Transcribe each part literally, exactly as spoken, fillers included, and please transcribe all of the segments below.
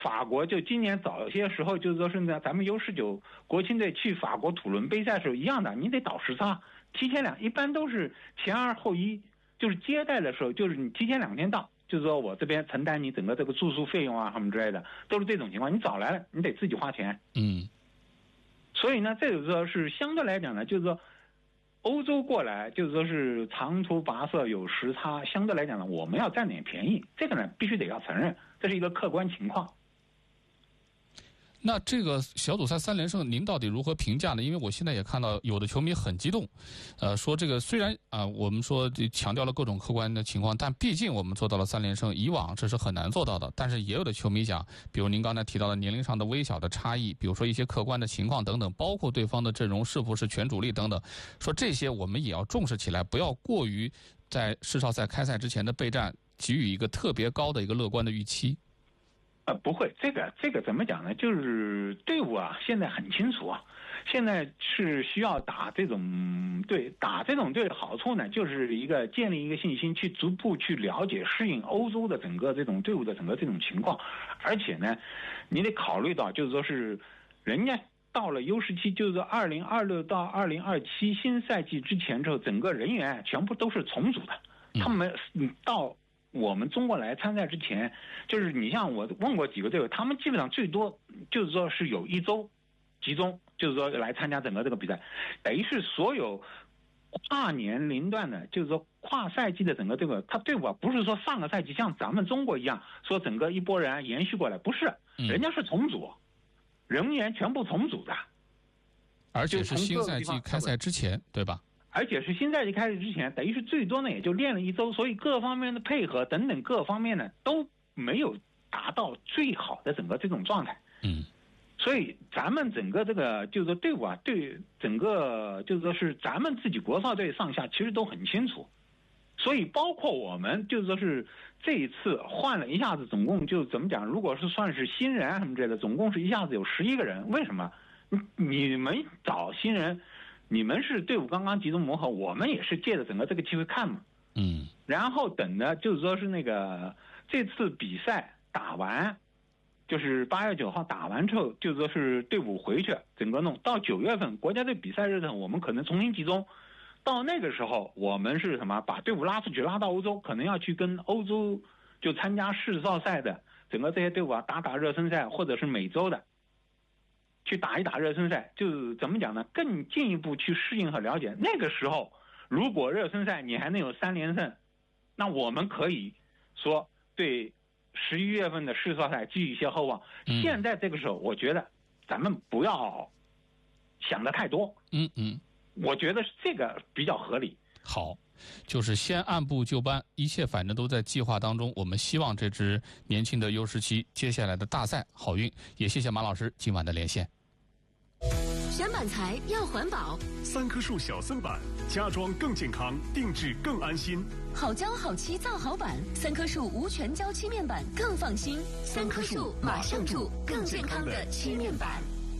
法国就今年早些时候就是说是在咱们 U 十九 国青队去法国土伦杯赛时候一样的，你得倒时差，提前两一般都是前二后一，就是接待的时候就是你提前两天到，就是说我这边承担你整个这个住宿费用啊什么之类的，都是这种情况。你早来了你得自己花钱。 嗯， 所以呢这个说是相对来讲呢，就是说欧洲过来就是说是长途跋涉有时差，相对来讲呢我们要占点便宜，这个呢必须得要承认，这是一个客观情况。 那这个小组赛三连胜，您到底如何评价呢？因为我现在也看到有的球迷很激动，呃，说这个虽然啊、呃，我们说强调了各种客观的情况，但毕竟我们做到了三连胜，以往这是很难做到的。但是也有的球迷讲，比如您刚才提到的年龄上的微小的差异，比如说一些客观的情况等等，包括对方的阵容是否是全主力等等，说这些我们也要重视起来，不要过于在世少赛开赛之前的备战给予一个特别高的一个乐观的预期。 呃，不会，这个这个怎么讲呢？就是队伍啊，现在很清楚啊，现在是需要打这种队，打这种队的好处呢，就是一个建立一个信心，去逐步去了解、适应欧洲的整个这种队伍的整个这种情况，而且呢，你得考虑到，就是说是人家到了 U 十七，就是说二零二六到二零二七新赛季之前之后，整个人员全部都是重组的，他们到我们中国来参赛之前，就是你像我问过几个队友，他们基本上最多就是说是有一周集中，就是说来参加整个这个比赛，等于是所有跨年龄段的，就是说跨赛季的整个这个他队伍啊，不是说上个赛季像咱们中国一样说整个一波人延续过来，不是，人家是重组，人员全部重组的， 而且是新赛季开赛之前，对吧？ 而且是新赛季开始之前，等于是最多呢也就练了一周，所以各方面的配合等等各方面呢都没有达到最好的整个这种状态。 嗯， 所以咱们整个这个就是说队伍啊，对整个就是说是咱们自己国少队上下其实都很清楚，所以包括我们就是说是这一次换了一下子，总共就怎么讲？如果是算是新人什么之类的，总共是一下子有十一个人。为什么？你们找新人？你们是队伍刚刚集中磨合，我们也是借着整个这个机会看嘛， 嗯， 然后等的就是说是那个这次比赛打完，就是八月九号打完之后，就是说是队伍回去，整个弄到九月份国家队比赛日呢，我们可能重新集中，到那个时候我们是什么？把队伍拉出去，拉到欧洲，可能要去跟欧洲就参加世少赛的整个这些队伍啊打打热身赛，或者是美洲的。去打一打热身赛，就是怎么讲呢？更进一步去适应和了解。那个时候，如果热身赛你还能有三连胜，那我们可以说对十一月份的世少赛寄予一些厚望。嗯、现在这个时候，我觉得咱们不要想得太多。 嗯嗯， 我觉得这个比较合理。 好，就是先按部就班，一切反正都在计划当中。我们希望这支年轻的 U 十七接下来的大赛好运。也谢谢马老师今晚的连线。 选板材要环保， 三棵树小森板，家装更健康，定制更安心。 好胶好漆造好板，三棵树无全胶漆面板更放心。三棵树马上住更健康的漆面板。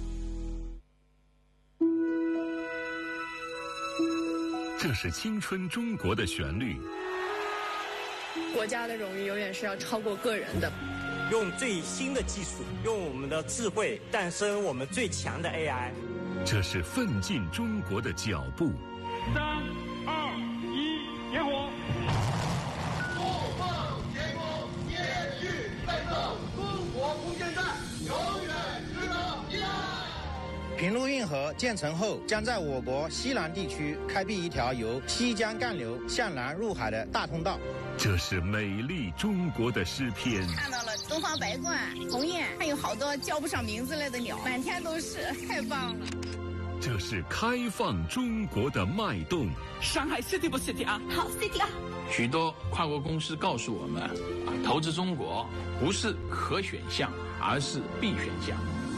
这是青春中国的旋律。 国家的荣誉永远是要超过个人的。 用最新的技术，用我们的智慧诞生我们最强的 A I。 这是奋进中国的脚步。 三二一，点火！ 不放天空，坚续奋斗，中国空间站永远值得依赖。 平陆运河建成后，将在我国西南地区开辟一条由西江干流向南入海的大通道。 这是美丽中国的诗篇。 看到了东方白鹳、鸿雁，还有好多叫不上名字来的鸟，满天都是，太棒了。 这是开放中国的脉动。 上海 City 不 City 啊？ 好 City 啊！ 许多跨国公司告诉我们，啊，投资中国不是可选项，而是必选项。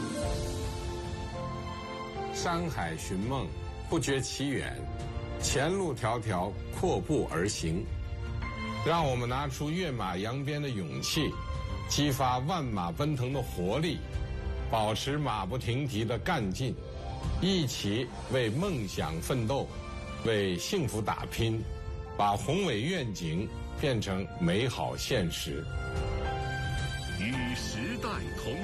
山海寻梦，不觉其远，前路迢迢，阔步而行。让我们拿出跃马扬鞭的勇气，激发万马奔腾的活力，保持马不停蹄的干劲，一起为梦想奋斗，为幸福打拼，把宏伟愿景变成美好现实。 与时代同